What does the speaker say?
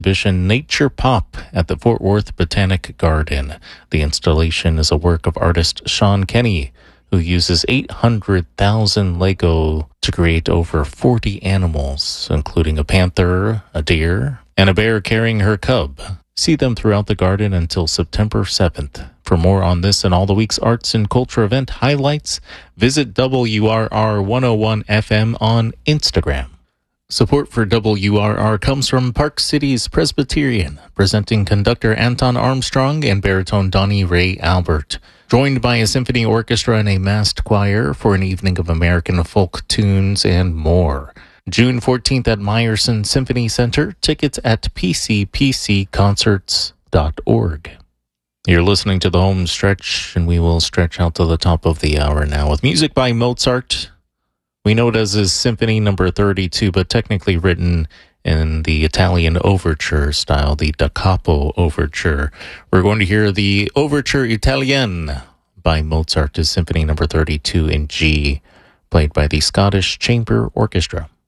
exhibition Nature Pop at the Fort Worth Botanic Garden. The installation is a work of artist Sean Kenny, who uses 800,000 Lego to create over 40 animals, including a panther, a deer, and a bear carrying her cub. See them throughout the garden until September 7th. For more on this and all the week's arts and culture event highlights, visit WRR 101 FM on Instagram. Support for WRR comes from Park Cities Presbyterian, presenting conductor Anton Armstrong and baritone Donnie Ray Albert, joined by a symphony orchestra and a massed choir for an evening of American folk tunes and more. June 14th at Meyerson Symphony Center. Tickets at pcpcconcerts.org. You're listening to the home stretch, and we will stretch out to the top of the hour now with music by Mozart. We know it as his Symphony Number 32, but technically written in the Italian overture style, the Da Capo overture. We're going to hear the Overture Italienne by Mozart, his Symphony Number 32 in G, played by the Scottish Chamber Orchestra.